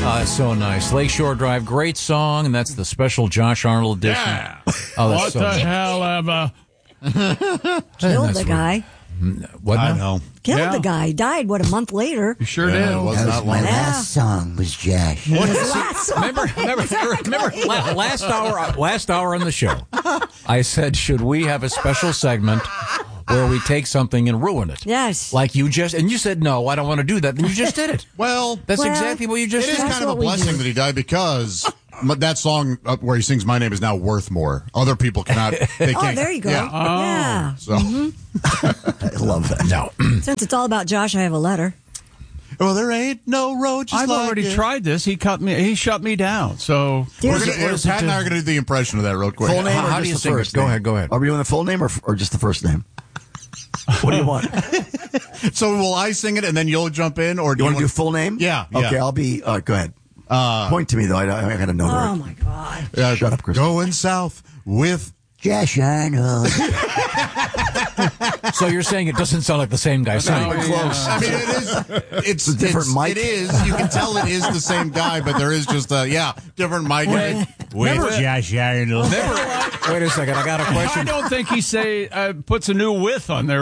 So nice. Lakeshore Drive, great song, and that's the special Josh Arnold edition. Yeah. Oh, that's What so the nice. hell ever? Killed the guy. What I now? know. Killed the guy. He died, a month later. You sure Yeah, did. it wasn't that long. Last song was Josh. His last song. Remember last hour on the show, I said, should we have a special segment where we take something and ruin it? Yes. Like you said, no, I don't want to do that. Then you just did it. Well, That's Well, exactly what you just it is did. kind of a what we blessing do. that he died because that song where he sings "My Name" is now worth more. Other people cannot. They Oh, can't. there you go. Yeah. Yeah. So, I love that. No. Since it's all about Josh, I have a letter. well, there ain't no road just I've like already it. tried this. He shut me down. So Dear- Pat and I are going to do the impression of that real quick. Full name How or do you just the sing it? first Go name? ahead, go ahead. Are we doing the full name or just the first name? What do you want? So will I sing it and then you'll jump in, or do You want to do wanna- full name? Yeah. Okay, I'll be. Go ahead. Point to me though. I got to know. Oh, the my God. Shut up, Chris. Going south with. Josh Arnold. So you're saying it doesn't sound like the same guy singing? Close. I mean, it is. It's a different mic. It is. You can tell it is the same guy, but there is just a different mic. With Josh Arnold. Wait a second, I got a I question. don't think he puts a new width on there.